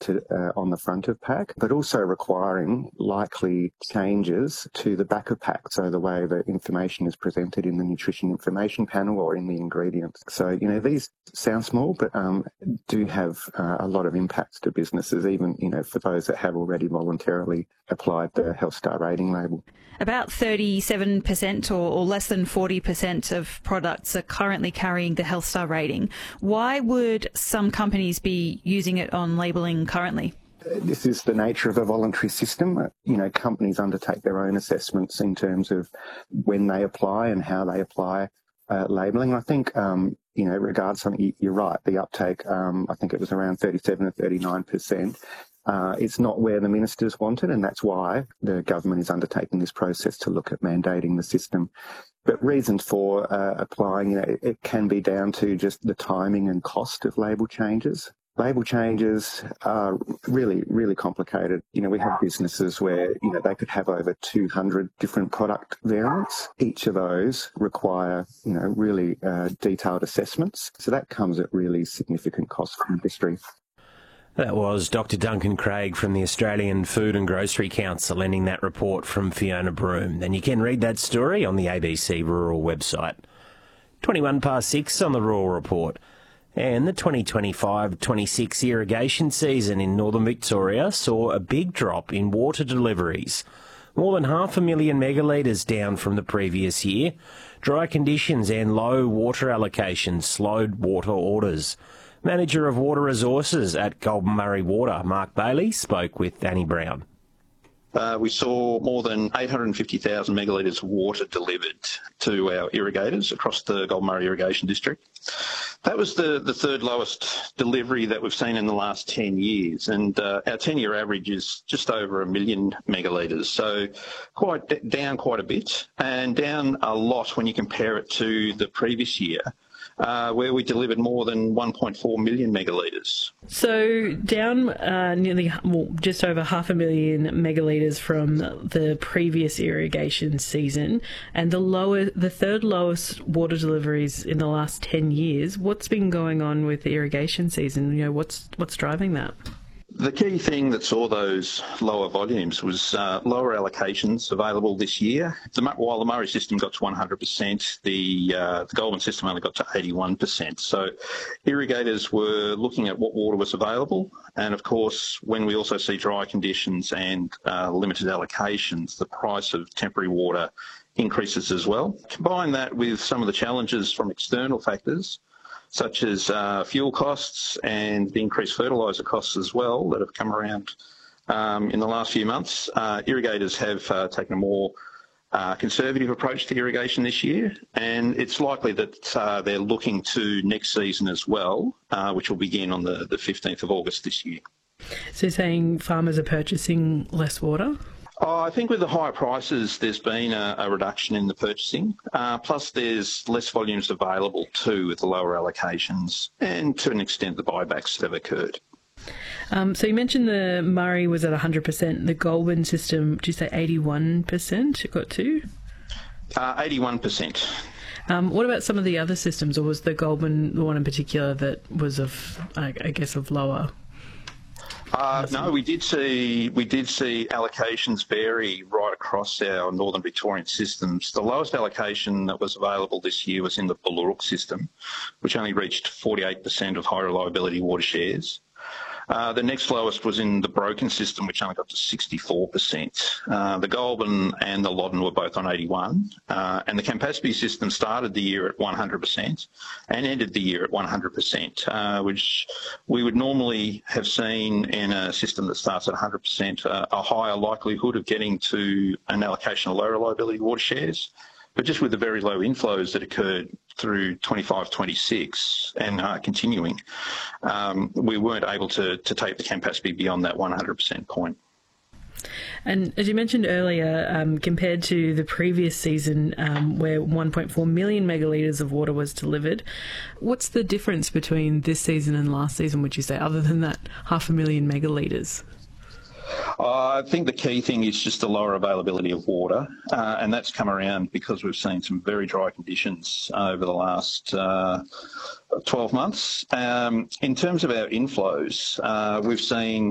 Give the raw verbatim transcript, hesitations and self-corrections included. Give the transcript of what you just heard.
to, uh, on the front of pack, but also requiring likely changes to the back of pack, so the way the information is presented in the nutrition information panel or in the ingredients. So, you know, these sound small, but um, do have uh, a lot of impacts to businesses, even, you know, for those that have already voluntarily applied the Health Star rating label. About thirty-seven percent or, or less than forty percent of products are currently carrying the Health Star rating. Why would some companies be using it on labelling currently? This is the nature of a voluntary system. You know, companies undertake their own assessments in terms of when they apply and how they apply uh, labelling. I think, um, you know, regardless, I mean, you're right, the uptake, um, I think it was around thirty-seven or thirty-nine percent. Uh, it's not where the ministers wanted, and that's why the government is undertaking this process to look at mandating the system. But reasons for uh, applying, you know, it, it can be down to just the timing and cost of label changes. Label changes are really, really complicated. You know, we have businesses where, you know, they could have over two hundred different product variants. Each of those require, you know, really uh, detailed assessments. So that comes at really significant cost for industry. That was Doctor Duncan Craig from the Australian Food and Grocery Council ending that report from Fiona Broome. And you can read that story on the A B C Rural website. twenty-one past six on the Rural Report. And the twenty twenty-five twenty-six irrigation season in northern Victoria saw a big drop in water deliveries. More than half a million megalitres down from the previous year. Dry conditions and low water allocations slowed water orders. Manager of Water Resources at Goulburn Murray Water, Mark Bailey, spoke with Danny Brown. Uh, we saw more than eight hundred fifty thousand megalitres of water delivered to our irrigators across the Goulburn Murray Irrigation District. That was the, the third lowest delivery that we've seen in the last ten years, and uh, our ten-year average is just over a million megalitres, so quite d- down quite a bit, and down a lot when you compare it to the previous year, Uh, where we delivered more than one point four million megalitres. So down uh, nearly, well, just over half a million megalitres from the previous irrigation season, and the lower, the third lowest water deliveries in the last ten years. What's been going on with the irrigation season? You know, what's what's driving that? The key thing that saw those lower volumes was uh, lower allocations available this year. The, while the Murray system got to one hundred percent, the, uh, the Goulburn system only got to eighty-one percent. So irrigators were looking at what water was available. And of course, when we also see dry conditions and uh, limited allocations, the price of temporary water increases as well. Combine that with some of the challenges from external factors, such as uh, fuel costs and the increased fertiliser costs as well that have come around um, in the last few months. Uh, irrigators have uh, taken a more uh, conservative approach to irrigation this year, and it's likely that uh, they're looking to next season as well, uh, which will begin on the, the fifteenth of August this year. So you're saying farmers are purchasing less water? Oh, I think with the higher prices, there's been a, a reduction in the purchasing. Uh, plus, there's less volumes available too with the lower allocations, and to an extent, the buybacks that have occurred. Um, so you mentioned the Murray was at one hundred percent. The Goulburn system, did you say eighty-one percent it got to? Uh, eighty-one percent. Um, what about some of the other systems, or was the Goulburn the one in particular that was of, I, I guess, of lower? Uh, no, we did see we did see allocations vary right across our northern Victorian systems. The lowest allocation that was available this year was in the Bulluruk system, which only reached forty-eight percent of high reliability water shares. Uh, the next lowest was in the Broken system, which only got to sixty-four percent. Uh, the Goulburn and the Loddon were both on eighty-one, uh, and the Campaspe system started the year at one hundred percent and ended the year at one hundred percent, uh, which we would normally have seen in a system that starts at one hundred percent, uh, a higher likelihood of getting to an allocation of low reliability water shares. But just with the very low inflows that occurred through twenty-five twenty-six and uh, continuing, um, we weren't able to, to take the Campaspe beyond that one hundred percent point. And as you mentioned earlier, um, compared to the previous season um, where one point four million megalitres of water was delivered, what's the difference between this season and last season, would you say, other than that half a million megalitres? Uh, I think the key thing is just the lower availability of water, uh, and that's come around because we've seen some very dry conditions uh, over the last uh, twelve months. Um, in terms of our inflows, uh, we've seen